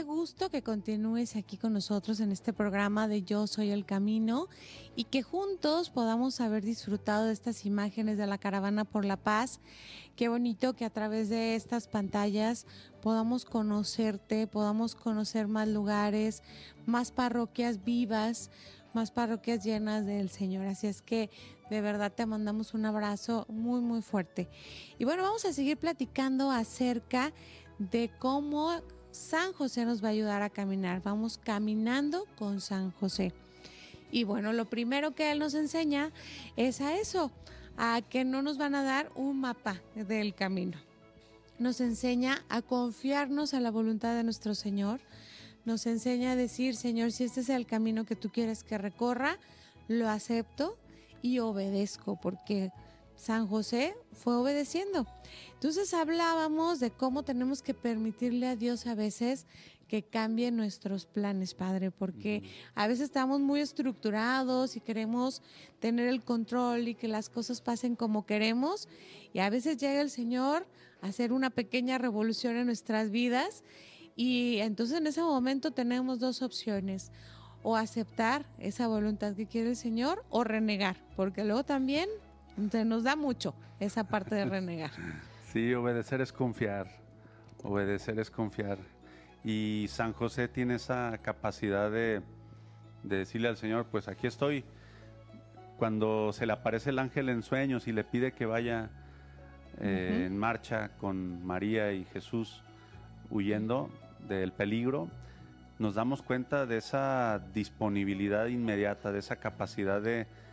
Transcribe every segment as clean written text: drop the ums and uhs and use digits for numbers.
qué gusto que continúes aquí con nosotros en este programa de Yo Soy el Camino y que juntos podamos haber disfrutado de estas imágenes de la Caravana por la Paz. Qué bonito que a través de estas pantallas podamos conocerte, podamos conocer más lugares, más parroquias vivas, más parroquias llenas del Señor. Así es que de verdad te mandamos un abrazo muy, muy fuerte. Y bueno, vamos a seguir platicando acerca de cómo San José nos va a ayudar a caminar. Vamos caminando con San José. Y bueno, lo primero que él nos enseña es a eso, a que no nos van a dar un mapa del camino. Nos enseña a confiarnos a la voluntad de nuestro Señor. Nos enseña a decir, Señor, si este es el camino que tú quieres que recorra, lo acepto y obedezco, porque San José fue obedeciendo. Entonces hablábamos de cómo tenemos que permitirle a Dios a veces que cambie nuestros planes, Padre, porque a veces estamos muy estructurados y queremos tener el control y que las cosas pasen como queremos, y a veces llega el Señor a hacer una pequeña revolución en nuestras vidas, y entonces en ese momento tenemos dos opciones: o aceptar esa voluntad que quiere el Señor o renegar, porque luego también se nos da mucho esa parte de renegar. Sí, obedecer es confiar, obedecer es confiar. Y San José tiene esa capacidad de decirle al Señor, pues aquí estoy. Cuando se le aparece el ángel en sueños y le pide que vaya en marcha con María y Jesús huyendo del peligro, nos damos cuenta de esa disponibilidad inmediata, de esa capacidad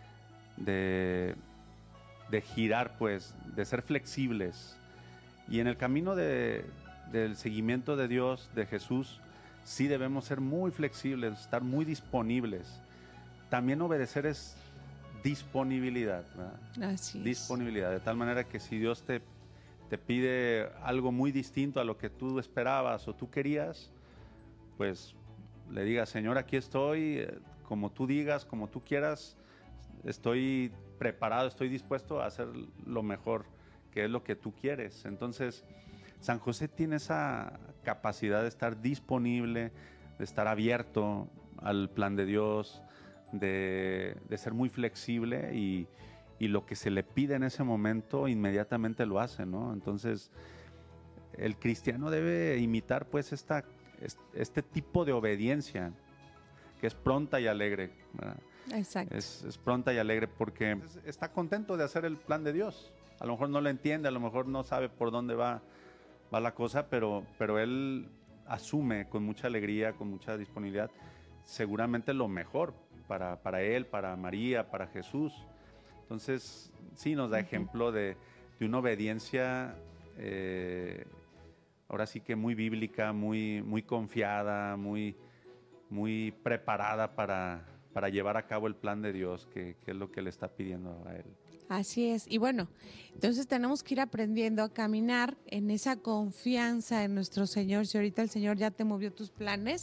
de girar, pues, de ser flexibles. Y en el camino del seguimiento de Dios, de Jesús, sí debemos ser muy flexibles, estar muy disponibles. También obedecer es disponibilidad, ¿verdad? Así es. Disponibilidad, de tal manera que si Dios te pide algo muy distinto a lo que tú esperabas o tú querías, pues le digas, Señor, aquí estoy, como tú digas, como tú quieras, estoy preparado, estoy dispuesto a hacer lo mejor, que es lo que tú quieres. Entonces, San José tiene esa capacidad de estar disponible, de estar abierto al plan de Dios, de ser muy flexible y lo que se le pide en ese momento inmediatamente lo hace, ¿no? Entonces, el cristiano debe imitar pues este tipo de obediencia que es pronta y alegre, ¿verdad? Exacto. Es pronta y alegre porque está contento de hacer el plan de Dios. A lo mejor no lo entiende, a lo mejor no sabe por dónde va la cosa, pero él asume con mucha alegría, con mucha disponibilidad, seguramente lo mejor para él, para María, para Jesús. Entonces, sí nos da ejemplo de una obediencia, ahora sí que muy bíblica, muy, muy confiada, muy preparada para llevar a cabo el plan de Dios, que es lo que le está pidiendo a él. Así es. Y bueno, entonces tenemos que ir aprendiendo a caminar en esa confianza en nuestro Señor. Si ahorita el Señor ya te movió tus planes,